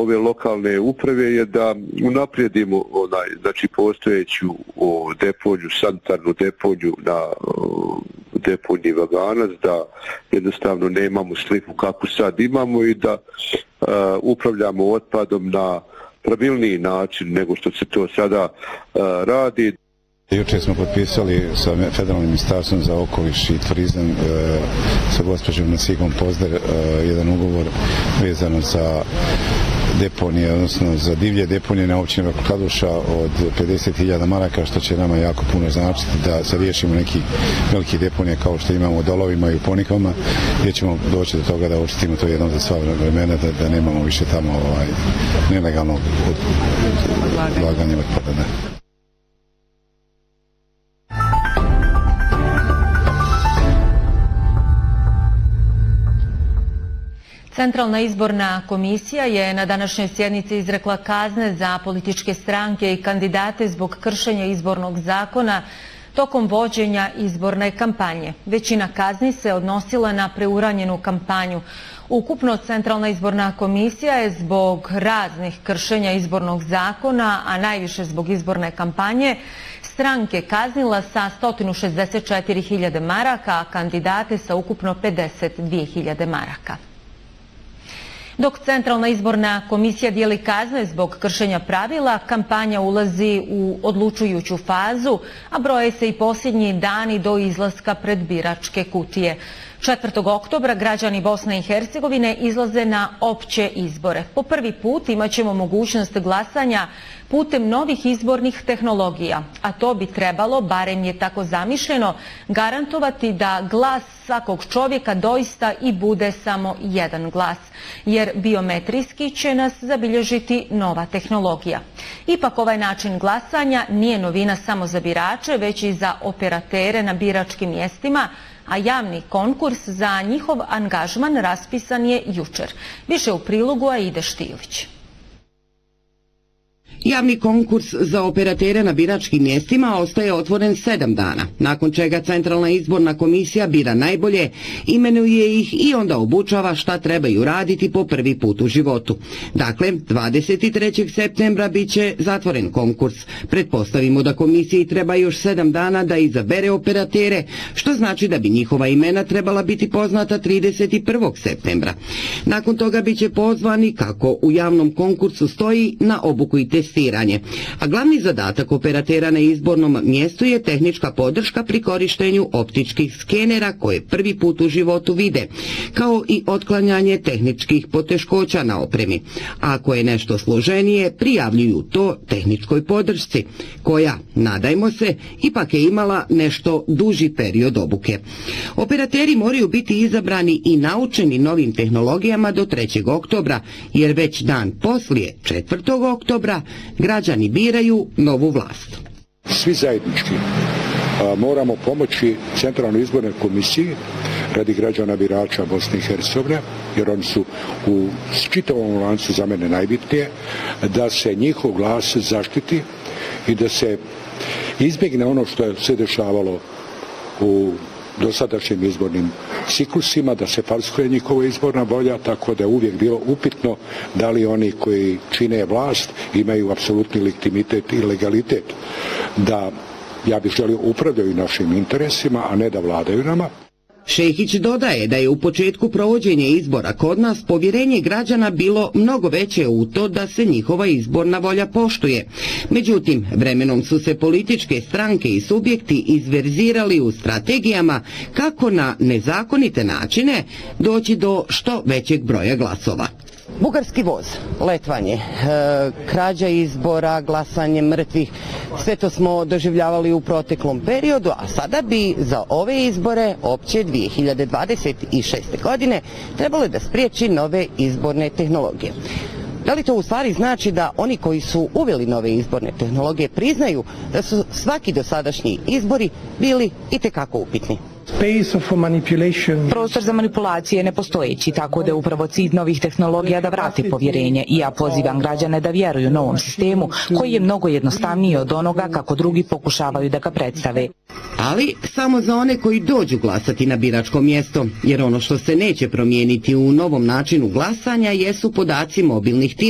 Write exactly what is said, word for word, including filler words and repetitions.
ove lokalne uprave je da unaprijedimo onaj, znači postojeću o, deponju, sanitarnu deponju na o, deponji Vaganac, da jednostavno nemamo sliku kakvu sad imamo i da uh, upravljamo otpadom na pravilniji način nego što se to sada uh, radi. Jučer smo potpisali sa Federalnim ministarstvom za okoliš i turizam e, sa gospođom Nasigom Pozdar e, jedan ugovor vezano za deponije, odnosno za divlje deponije na općini Kladuša od pedeset hiljada maraka, što će nama jako puno značiti da se riješimo neki veliki deponije kao što imamo u Dolovima i u Ponikama, gdje ćemo doći do toga da očistimo to jednom za sva vremena, da, da nemamo više tamo ovaj, nelegalnog odlaganja otpada. Centralna izborna komisija je na današnjoj sjednici izrekla kazne za političke stranke i kandidate zbog kršenja izbornog zakona tokom vođenja izborne kampanje. Većina kazni se odnosila na preuranjenu kampanju. Ukupno Centralna izborna komisija je zbog raznih kršenja izbornog zakona, a najviše zbog izborne kampanje, stranke kaznila sa sto šezdeset četiri hiljade maraka, a kandidate sa ukupno pedeset dvije hiljade maraka. Dok Centralna izborna komisija dijeli kazne zbog kršenja pravila, kampanja ulazi u odlučujuću fazu, a broje se i posljednji dani do izlaska pred biračke kutije. četvrtog oktobra građani Bosne i Hercegovine izlaze na opće izbore. Po prvi put imaćemo mogućnost glasanja putem novih izbornih tehnologija, a to bi trebalo, barem je tako zamišljeno, garantovati da glas svakog čovjeka doista i bude samo jedan glas, jer biometrijski će nas zabilježiti nova tehnologija. Ipak ovaj način glasanja nije novina samo za birače, već i za operatere na biračkim mjestima, a javni konkurs za njihov angažman raspisan je jučer. Više u prilogu Aide Štijović. Javni konkurs za operatere na biračkim mjestima ostaje otvoren sedam dana, nakon čega Centralna izborna komisija bira najbolje, imenuje ih i onda obučava šta trebaju raditi po prvi put u životu. Dakle, dvadeset trećeg septembra bit će zatvoren konkurs. Pretpostavimo da komisiji treba još sedam dana da izabere operatere, što znači da bi njihova imena trebala biti poznata trideset prvog septembra. Nakon toga bit će pozvani, kako u javnom konkursu stoji, na obuku i testiranje. A glavni zadatak operatera na izbornom mjestu je tehnička podrška pri korištenju optičkih skenera koje prvi put u životu vide, kao i otklanjanje tehničkih poteškoća na opremi. A ako je nešto složenije, prijavljuju to tehničkoj podršci, koja, nadajmo se, ipak je imala nešto duži period obuke. Operateri moraju biti izabrani i naučeni novim tehnologijama do trećeg oktobra, jer već dan poslije četvrtog oktobra građani biraju novu vlast. Svi zajednički a, moramo pomoći Centralnoj izbornoj komisiji radi građana birača Bosne i Hercegovine, jer oni su u čitavom lancu za mene najbitnije, da se njihov glas zaštiti i da se izbjegne ono što je se dešavalo u dosadašnjim izbornim ciklusima, da se falsifikuje njihova izborna volja, tako da je uvijek bilo upitno da li oni koji čine vlast imaju apsolutni legitimitet i legalitet, da, ja bih želio, upravljaju našim interesima, a ne da vladaju nama. Šehić dodaje da je u početku provođenja izbora kod nas povjerenje građana bilo mnogo veće u to da se njihova izborna volja poštuje. Međutim, vremenom su se političke stranke i subjekti izverzirali u strategijama kako na nezakonite načine doći do što većeg broja glasova. Bugarski voz, letvanje, e, krađa izbora, glasanje mrtvih, sve to smo doživljavali u proteklom periodu, a sada bi za ove izbore opće dvije hiljade dvadeset šeste. godine trebalo da spriječi nove izborne tehnologije. Da li to u stvari znači da oni koji su uveli nove izborne tehnologije priznaju da su svaki dosadašnji izbori bili itekako upitni? Prostor za manipulacije je nepostojeći, tako da je upravo cilj novih tehnologija da vrati povjerenje i ja pozivam građane da vjeruju novom sistemu koji je mnogo jednostavniji od onoga kako drugi pokušavaju da ga predstave. Ali samo za one koji dođu glasati na biračko mjesto, jer ono što se neće promijeniti u novom načinu glasanja jesu podaci mobilnih timova